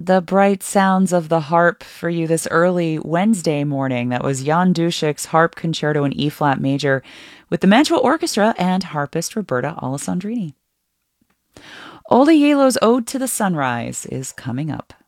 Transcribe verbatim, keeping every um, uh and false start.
the bright sounds of the harp for you this early Wednesday morning. That was Jan Duszek's Harp Concerto in E-flat major with the Mantua Orchestra and harpist Roberta Alessandrini. Ola Yelo's Ode to the Sunrise is coming up.